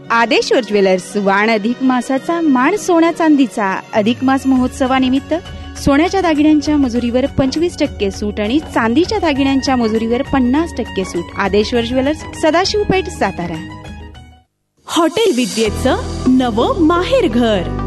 Adeshwar jewellers वाण अधिक मासाचा मान सोन्या चांदीचा. अधिक मास महोत्सवानिमित्त सोन्याच्या दागिन्यांच्या मजुरीवर 25% सूट आणि चांदीच्या दागिन्यांच्या मजुरीवर 50% सूट. आदेश्वर ज्वेलर्स, सदाशिव पेठ, सातारा. हॉटेल विद्येचं नवं माहेरघर.